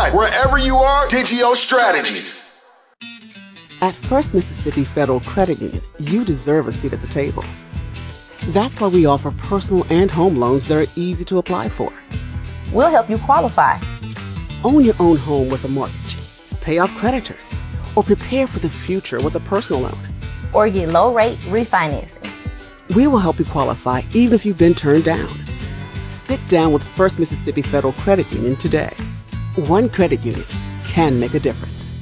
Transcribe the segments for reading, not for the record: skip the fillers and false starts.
subscribe wherever you are. Digio Strategies. At First Mississippi Federal Credit Union, you deserve a seat at the table. That's why we offer personal and home loans that are easy to apply for. We'll help you qualify. Own your own home with a mortgage, pay off creditors, or prepare for the future with a personal loan. Or get low-rate refinancing. We will help you qualify even if you've been turned down. Sit down with First Mississippi Federal Credit Union today. One credit union can make a difference.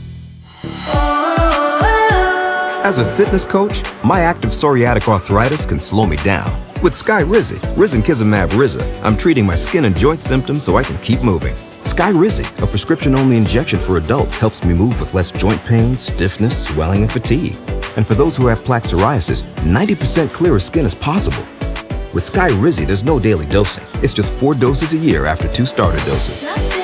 As a fitness coach, my active psoriatic arthritis can slow me down. With Skyrizi, risankizumab Riza, I'm treating my skin and joint symptoms so I can keep moving. Skyrizi, a prescription-only injection for adults, helps me move with less joint pain, stiffness, swelling, and fatigue. And for those who have plaque psoriasis, 90% clearer skin is possible. With Skyrizi, there's no daily dosing. It's just 4 doses a year after 2 starter doses.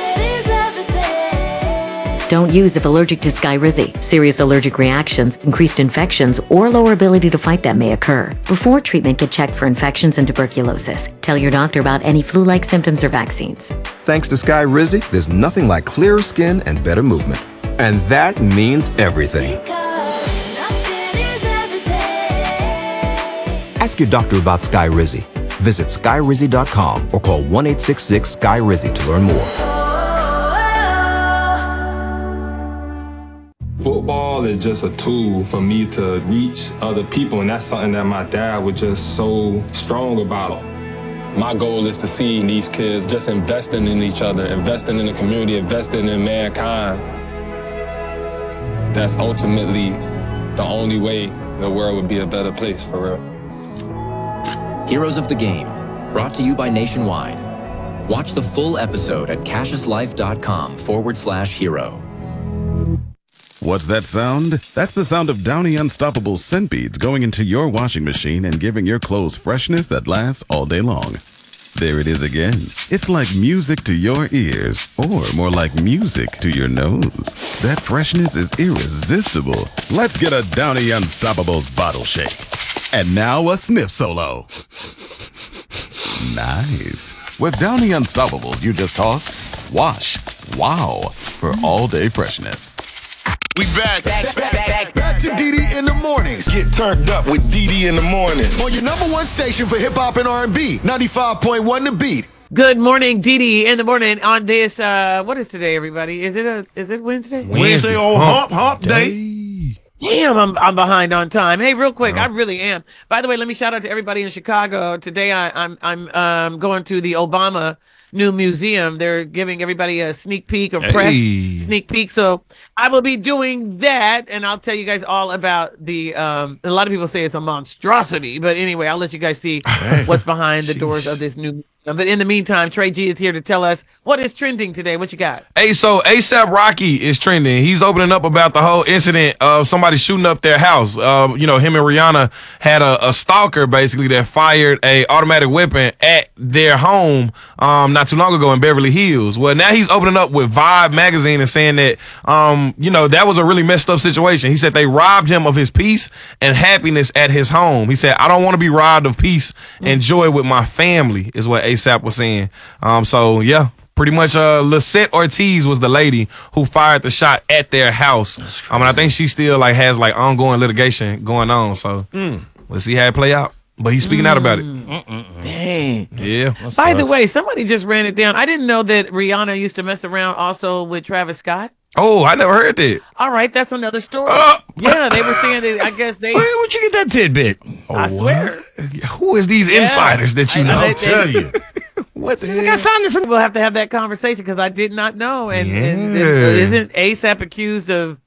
Don't use if allergic to Skyrizi. Serious allergic reactions, increased infections, or lower ability to fight them may occur. Before treatment, get checked for infections and tuberculosis. Tell your doctor about any flu-like symptoms or vaccines. Thanks to Skyrizi, there's nothing like clearer skin and better movement. And that means everything. Ask your doctor about Skyrizi. Visit skyrizi.com or call 1-866-SKY-RIZI to learn more. Football is just a tool for me to reach other people, and that's something that my dad was just so strong about. My goal is to see these kids just investing in each other, investing in the community, investing in mankind. That's ultimately the only way the world would be a better place, for real. Heroes of the Game, brought to you by Nationwide. Watch the full episode at CassiusLife.com/hero. What's that sound? That's the sound of Downy Unstoppable scent beads going into your washing machine and giving your clothes freshness that lasts all day long. There it is again. It's like music to your ears, or more like music to your nose. That freshness is irresistible. Let's get a Downy Unstoppables bottle shake. And now a sniff solo. Nice. With Downy Unstoppables, you just toss, wash, wow, for all-day freshness. We back to DD in the mornings. Get turned up with DD in the morning. On your number one station for hip hop and R&B, 95.1 The Beat. Good morning, DD in the morning on this, what is today, everybody? Is it Wednesday? Wednesday on hump day. Damn, I'm behind on time. Hey, real quick, I really am. By the way, let me shout out to everybody in Chicago. Today I'm going to the Obama new museum. They're giving everybody a sneak peek or press sneak peek. So I will be doing that, and I'll tell you guys all about the a lot of people say it's a monstrosity, but anyway, I'll let you guys see what's behind the doors of this new museum. But in the meantime, Trey G is here to tell us what is trending today. What you got? Hey, so ASAP Rocky is trending. He's opening up about the whole incident of somebody shooting up their house. Him and Rihanna had a stalker basically that fired a automatic weapon at their home not too long ago in Beverly Hills. Well, now he's opening up with Vibe magazine and saying that that was a really messed up situation. He said they robbed him of his peace and happiness at his home. He said, I don't want to be robbed of peace and joy with my family, is what ASAP was saying. Pretty much Lisette Ortiz was the lady who fired the shot at their house. And I think she still has ongoing litigation going on. So we'll see how it play out. But he's speaking out about it. Dang. Yeah. By the way, somebody just ran it down. I didn't know that Rihanna used to mess around also with Travis Scott. Oh, I never heard that. All right, that's another story. Yeah, they were saying that, I guess they... Where'd you get that tidbit? I swear. Who is these insiders that you know? I'll tell you. What the hell? I found this. We'll have to have that conversation because I did not know. And isn't ASAP accused of